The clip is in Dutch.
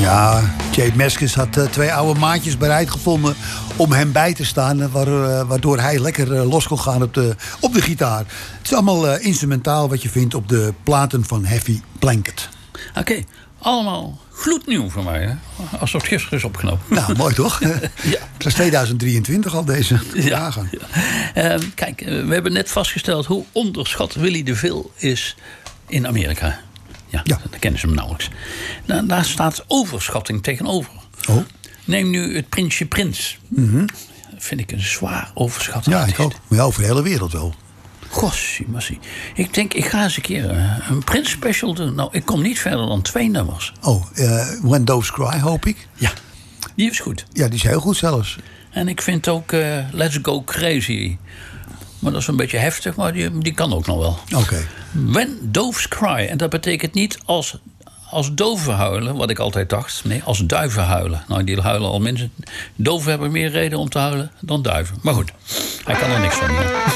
Ja, Jay Meskis had 2 oude maatjes bereid gevonden om hem bij te staan, waardoor hij lekker los kon gaan op de gitaar. Het is allemaal instrumentaal wat je vindt op de platen van Heavy Blanket. Oké, allemaal gloednieuw voor mij, hè? Alsof het gisteren is opgenomen. Nou, mooi toch? Ja. Het is 2023 al deze jaargang. Ja. Kijk, we hebben net vastgesteld hoe onderschat Willy DeVille is in Amerika. Ja, daar kennen ze hem nauwelijks. Nou, daar staat overschatting tegenover. Oh. Neem nu het Prinsje Prins. Mm-hmm. Vind ik een zwaar overschat. Ja, ik ook. Maar ja, over de hele wereld wel. Gossie. Ik denk, ik ga eens een keer een Prins special doen. Nou, ik kom niet verder dan 2 nummers. Oh, When Doves Cry, hoop ik. Ja, die is goed. Ja, die is heel goed zelfs. En ik vind ook Let's Go Crazy. Maar dat is een beetje heftig, maar die kan ook nog wel. Oké. When Doves Cry. En dat betekent niet als doven huilen, wat ik altijd dacht. Nee, als duiven huilen. Nou, die huilen al mensen. Doven hebben meer reden om te huilen dan duiven. Maar goed, hij kan er niks van.